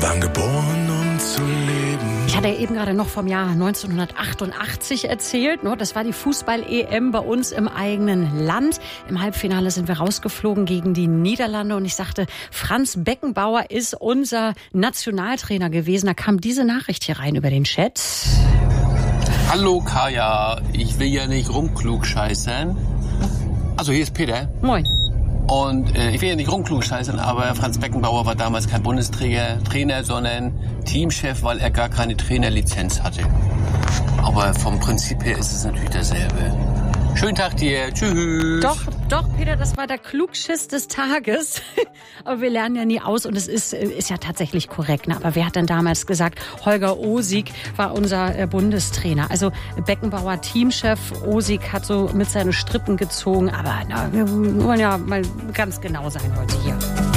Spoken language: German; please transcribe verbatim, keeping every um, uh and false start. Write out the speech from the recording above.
waren geboren, um zu leben. Ich hatte ja eben gerade noch vom Jahr neunzehnhundertachtundachtzig erzählt. Das war die Fußball-E M bei uns im eigenen Land. Im Halbfinale sind wir rausgeflogen gegen die Niederlande. Und ich sagte, Franz Beckenbauer ist unser Nationaltrainer gewesen. Da kam diese Nachricht hier rein über den Chat. Hallo Kaya, ich will ja nicht rumklugscheißern. Also hier ist Peter. Moin. Und äh, ich will ja nicht rumklugscheißern, aber Franz Beckenbauer war damals kein Bundestrainer, Trainer, sondern Teamchef, weil er gar keine Trainerlizenz hatte. Aber vom Prinzip her ist es natürlich dasselbe. Schönen Tag dir, tschüss. Doch, doch, Peter, das war der Klugschiss des Tages. Aber wir lernen ja nie aus und es ist, ist ja tatsächlich korrekt. Ne? Aber wer hat denn damals gesagt, Holger Osig war unser äh, Bundestrainer? Also Beckenbauer Teamchef, Osig hat so mit seinen Strippen gezogen. Aber na, wir wollen ja mal ganz genau sein heute hier.